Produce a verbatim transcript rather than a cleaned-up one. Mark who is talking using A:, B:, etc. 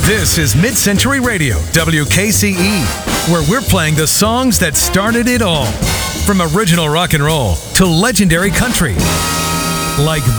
A: This is Mid-Century Radio, W K C E, where we're playing the songs that started it all. From original rock and roll to legendary country. Like